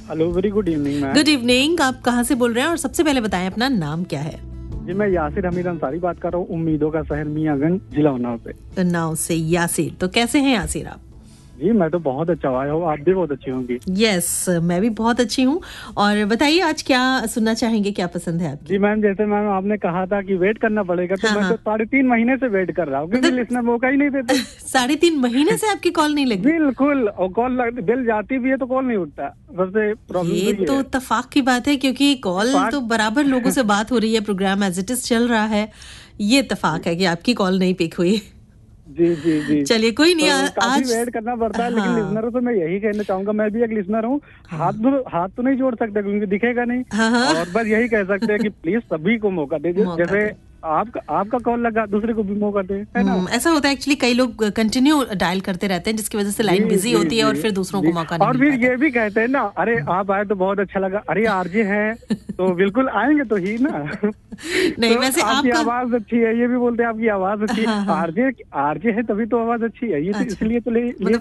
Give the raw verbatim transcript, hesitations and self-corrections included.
Hello, very good evening ma'am. Good evening. आप कहाँ से बोल रहे हैं और सबसे पहले बताएं अपना नाम क्या है? जी, मैं यासिर हमीद अंसारी बात कर रहा हूँ, उम्मीदों का शहर मियागंज, जिला उन्नाव से। उन्नाव से यासिर। तो कैसे हैं यासिर आप? जी, मैं तो बहुत अच्छा आया हूँ, आप भी बहुत अच्छी होंगी। यस, मैं भी बहुत अच्छी हूँ। और बताइए आज क्या सुनना चाहेंगे, क्या पसंद है आपकी? जी मैम, जैसे मैम आपने कहा था कि वेट करना पड़ेगा, तो हाँ, मैं हाँ। तो साढ़े तीन महीने से वेट कर रहा हूँ, क्योंकि मतलब लिसनर मौका ही नहीं देते। साढ़े तीन महीने से आपकी कॉल नहीं लगी? बिल्कुल, और कॉल बिल जाती भी है तो कॉल नहीं उठता। सबसे प्रॉब्लम ये तो ये तो है। इत्तेफाक की बात है, क्योंकि कॉल इत्तेफाक। तो बराबर लोगों से बात हो रही है, प्रोग्राम एज इट इज चल रहा है। ये इत्तेफाक है कि आपकी कॉल नहीं पिक हुई। जी जी जी। चलिए कोई नहीं। तो आ, काफी आज वेट करना पड़ता है, लेकिन हाँ लिसनरों से मैं यही कहना चाहूंगा, मैं भी एक लिसनर हूँ। हाथ हाँ तो हाथ तो नहीं जोड़ सकते क्योंकि दिखेगा नहीं। हाँ हाँ और बस यही कह सकते हैं कि प्लीज सभी को मौका दे, मौका जैसे दे। आपका आपका कॉल लगा, दूसरे को भी मौका दे, है ना। हम्म, ऐसा होता है एक्चुअली, कई लोग कंटिन्यू डायल करते रहते हैं, जिसकी वजह से जी लाइन बिजी जी होती है और जी फिर दूसरों को जी। मौका नहीं और मिल फिर पाता ये भी कहते हैं ना, अरे आप आए तो बहुत अच्छा लगा, अरे आरजे है तो बिल्कुल आएंगे तो ही ना। नहीं, तो वैसे आपकी आपका आवाज अच्छी है, ये भी बोलते हैं आपकी आवाज अच्छी है। हाँ हाँ। आरजे आरजे है तभी तो आवाज अच्छी है, ये तो अच्छा, इसलिए तो ले, ये मतलब